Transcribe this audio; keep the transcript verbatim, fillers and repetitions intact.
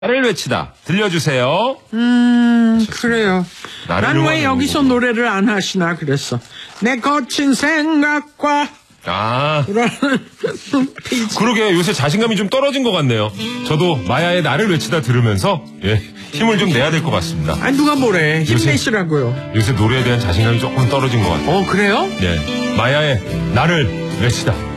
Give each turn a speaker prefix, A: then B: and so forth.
A: 나를 외치다 들려주세요.
B: 음 그래요. 난 왜 여기서
A: 거고.
B: 노래를 안 하시나 그랬어. 내 거친 생각과
A: 아
B: 그런 눈빛.
A: 그러게 요새 자신감이 좀 떨어진 것 같네요. 저도 마야의 나를 외치다 들으면서 예, 힘을 좀 내야 될 것 같습니다.
B: 아니 누가 뭐래. 힘내시라고요.
A: 요새 노래에 대한 자신감이 조금 떨어진 것 같아요.
B: 어 그래요?
A: 예, 마야의 나를 외치다.